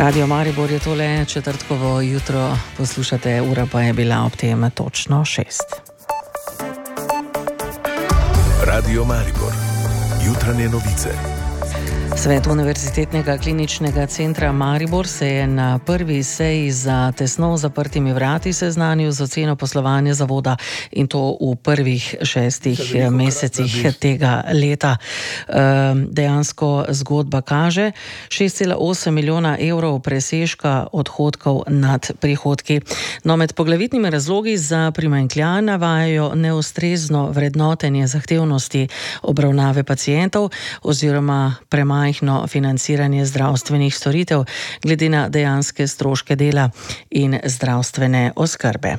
Radio Maribor je tole četrtkovo jutro, poslušate, ura pa je bila ob tem točno 6. Radio Maribor, jutranje novice. Svet Univerzitetnega kliničnega centra Maribor se je na prvi seji za tesno zaprtimi vrati seznanil z oceno poslovanja zavoda in to v prvih 6 mesecih tega leta. Dejansko zgodba kaže 6,8 milijona evrov presežka odhodkov nad prihodki. No, med poglavitnimi razlogi za primanjkljaj navajajo neustrezno vrednotenje zahtevnosti obravnave pacientov oziroma premajhno financiranje zdravstvenih storitev glede na dejanske stroške dela in zdravstvene oskrbe.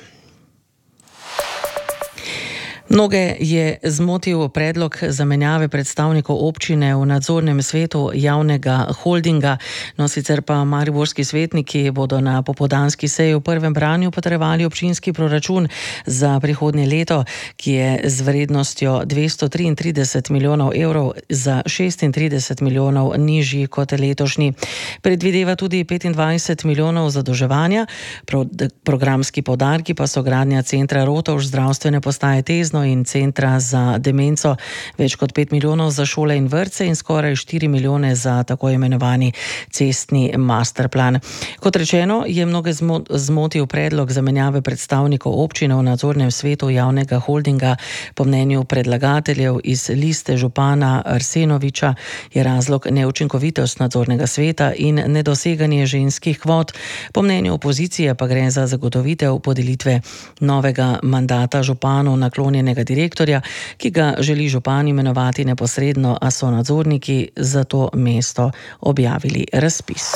Mnoge je zmotil predlog zamenjave predstavnikov občine v nadzornem svetu javnega holdinga, no sicer pa mariborski svetniki bodo na popoldanski seji v prvem branju potrjevali občinski proračun za prihodnje leto, ki je z vrednostjo 233 milijonov evrov za 36 milijonov nižji kot letošnji. Predvideva tudi 25 milijonov zadolževanja, programski poudarki pa so gradnja centra Rotovž, zdravstvene postaje Tezno in centra za demenco, več kot 5 milijonov za šole in vrtce in skoraj 4 milijone za tako imenovani cestni masterplan. Kot rečeno, je mnoge zmotil predlog zamenjave predstavnikov občine v nadzornem svetu javnega holdinga. Po mnenju predlagateljev iz liste župana Arsenoviča je razlog neučinkovitost nadzornega sveta in nedoseganje ženskih kvot. Po mnenju opozicije pa gre za zagotovitev podelitve novega mandata županu naklonjenega direktorja, ki ga želi župan imenovati neposredno, a so nadzorniki za to mesto objavili razpis.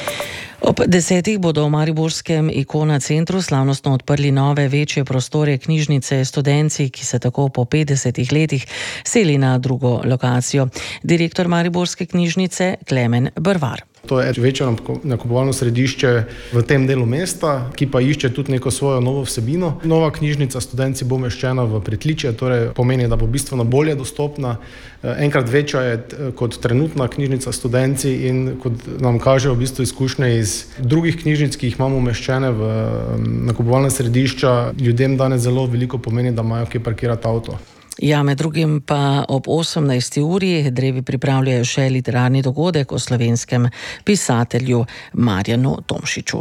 Ob 10. bodo v mariborskem Ikona centru slavnostno odprli nove večje prostore knjižnice Studenci, ki se tako po 50 letih seli na drugo lokacijo. Direktor mariborske knjižnice Klemen Brvar. To je večje nakupovalno središče v tem delu mesta, ki pa išče tudi neko svojo novo vsebino. Nova knjižnica Studenci bo umeščena v pritličje, torej pomeni, da bo bistveno bolje dostopna. Enkrat večja je kot trenutna knjižnica Studenci in kot nam kažejo v bistvu izkušnje iz drugih knjižnic, ki jih imamo umeščene v nakupovalna središča, ljudem danes zelo veliko pomeni, da imajo kje parkirati avto. Ja, med drugim pa ob 18. uri drevi pripravljajo še literarni dogodek o slovenskem pisatelju Marjanu Tomšiču.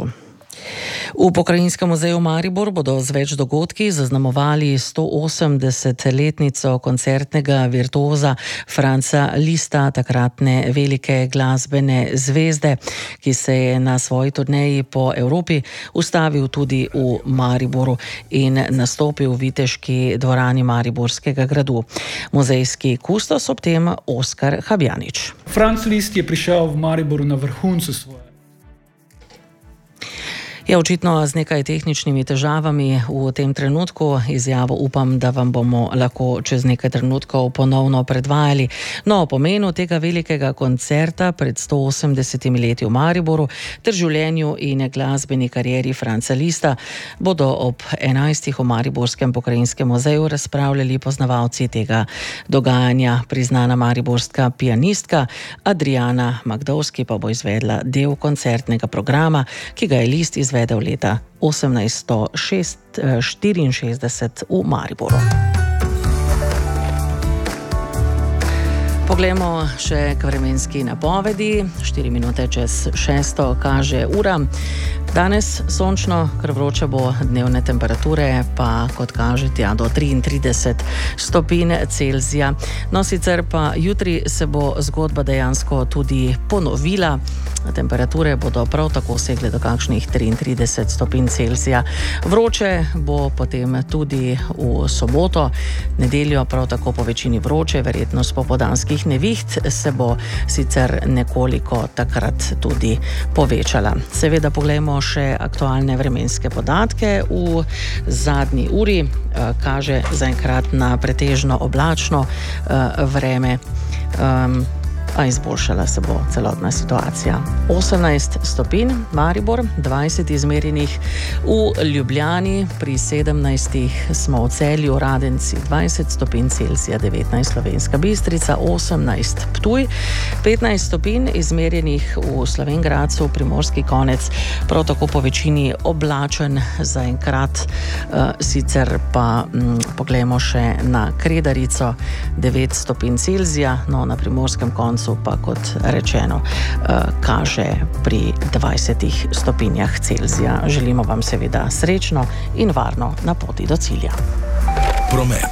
V Pokrajinskem muzeju Maribor bodo z več dogodki zaznamovali 180-letnico koncertnega virtuoza Franca Lista, takratne velike glasbene zvezde, ki se je na svoji turneji po Evropi ustavil tudi v Mariboru in nastopil v viteški dvorani Mariborskega gradu. Muzejski kustos ob tem Oskar Habjanič. Franc List je prišel v Mariboru na vrhuncu svoje. Je očitno z nekaj tehničnimi težavami v tem trenutku. Izjavo upam, da vam bomo lahko čez nekaj trenutkov ponovno predvajali. No, o pomenu tega velikega koncerta pred 180 leti v Mariboru ter življenju in glasbeni karieri Franca Lista bodo ob 11. v Mariborskem pokrajinskem muzeju razpravljali poznavalci tega dogajanja. Priznana mariborska pianistka Adriana Magdovski pa bo izvedla del koncertnega programa, ki ga je List izvedel leta 1864 v Mariboru. Poglejmo še k vremenski napovedi. 4 minute čez 6 kaže ura. Danes sončno, ker vroče bo, dnevne temperature pa, kot kaže, tja do 33 stopinj Celzija. No, sicer pa jutri se bo zgodba dejansko tudi ponovila. Temperature bodo prav tako segle do kakšnih 33 stopinj Celzija. Vroče bo potem tudi v soboto, nedeljo prav tako po večini vroče, verjetnost popoldanskih neviht se bo sicer nekoliko takrat tudi povečala. Seveda poglejmo še aktualne vremenske podatke. V zadnji uri kaže zaenkrat na pretežno oblačno vreme. a izboljšala se bo celotna situacija. 18 stopinj Maribor, 20 izmerjenih v Ljubljani, pri 17 smo v Celju, Radenci 20 stopinj Celzija, 19 Slovenska Bistrica, 18 Ptuj, 15 stopinj izmerjenih v Slovenj Gradcu, Primorski konec, prav tako po večini oblačen zaenkrat, sicer pa poglejmo še na Kredarico, 9 stopinj Celzija, no na Primorskem koncu pa kot rečeno kaže pri 20 stopinjah Celzija. Želimo vam seveda srečno in varno na poti do cilja. Promet.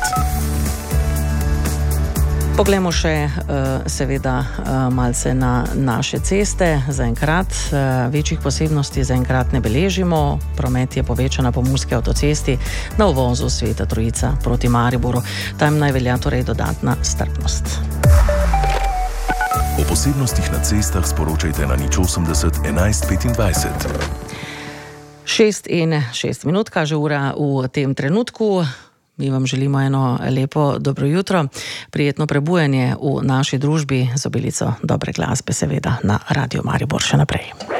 Poglejmo še seveda malce na naše ceste. Zaenkrat večjih posebnosti zaenkrat ne beležimo. Promet je povečan na Pomurski avtocesti na uvozu Sveta Trojica proti Mariboru. Tam naj velja torej dodatna strpnost. O posebnostih na cestah sporočajte na 080 11 25. 6:06 kaže ura v tem trenutku. Mi vam želimo eno lepo dobro jutro, prijetno prebujanje v naši družbi z obilico dobre glasbe, seveda na Radio Maribor še naprej.